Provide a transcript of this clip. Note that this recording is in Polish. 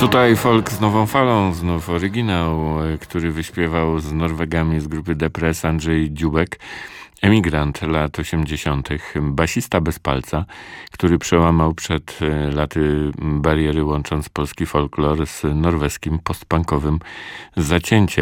Tutaj folk z nową falą, znów oryginał, który wyśpiewał z Norwegami z grupy Depress Andrzej Dziubek, emigrant lat 80., basista bez palca, który przełamał przed laty bariery, łącząc polski folklor z norweskim postpunkowym zacięciem.